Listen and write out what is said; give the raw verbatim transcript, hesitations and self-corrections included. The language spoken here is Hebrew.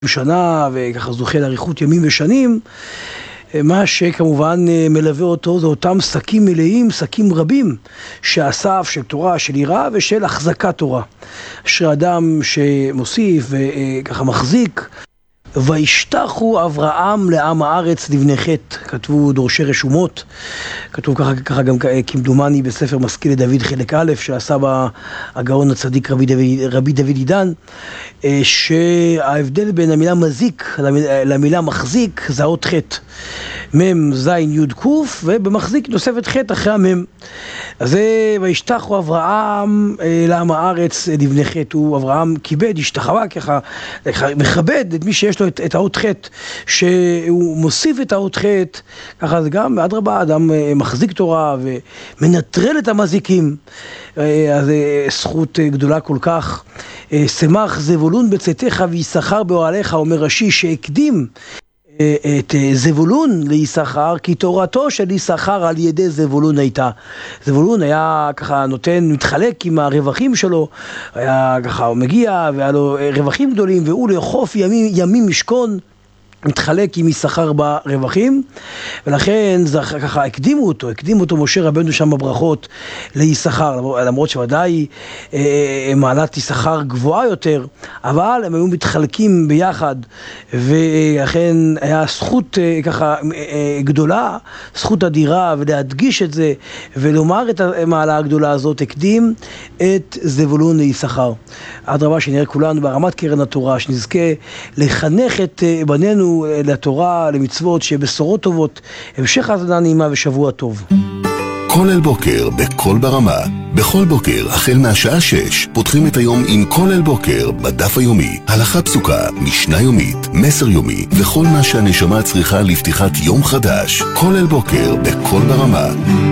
שנה וככה זוכה לאריכות ימים ושנים. מה שכמובן מלווה אותו זה אותם שקים מלאים, שקים רבים שאסף של תורה, של יראה ושל החזקת תורה. אשר אדם שמוסיף וככה מחזיק. וישתחו אברהם לעם הארץ לבני חטא, כתבו דורשי רשומות, כתוב ככה, ככה גם כמדומני בספר משכיל לדוד חלק א' שעשה בה הגאון הצדיק רבי דוד, רבי דוד עידן, שההבדל בין המילה מזיק למילה מחזיק זה האות חטא, מם זין יוד קוף, ובמחזיק נוספת חטא אחרי המם. אז זה וישתחו אברהם לעם הארץ לבני חטא, הוא אברהם כיבד, השתחווה ככה, מכבד את מי שיש לו את, את האות חטא, שהוא מוסיף את האות חטא, ככה זה גם אדרבה, אדם מחזיק תורה ומנטרל את המזיקים, אז זכות גדולה כל כך. שמח זבולון בצאתך ויששכר באוהליך, אומר רש"י שהקדים את זבולון ליששכר, כי תורתו של יששכר על ידי זבולון הייתה. זבולון היה ככה נותן, מתחלק עם הרווחים שלו, היה ככה מגיע והיה לו רווחים גדולים, והוא לאכוף ימים, ימים משכון, מתחלק עם יששכר ברווחים, ולכן זה ככה הקדימו אותו, הקדימו אותו משה רבנו שם בברכות ליששכר, למרות שוודאי אה, מעלת יששכר גבוהה יותר, אבל הם היו מתחלקים ביחד, ולכן היה זכות אה, ככה אה, גדולה, זכות אדירה, ולהדגיש את זה, ולומר את המעלה הגדולה הזאת, הקדים את זבולון ליששכר. אדרבה שנראה כולנו בהרמת קרן התורה, שנזכה לחנך את אה, בנינו לתורה, למצוות, שבשורות טובות, המשך האזנה נעימה ושבוע טוב. כל אל בוקר בכל ברמה, בכל בוקר החל מהשעה שש פותחים את היום עם כל אל בוקר בדף היומי, הלכה פסוקה, משנה יומית, מסר יומי וכל מה שהנשמה צריכה לפתיחת יום חדש. כל אל בוקר בכל ברמה.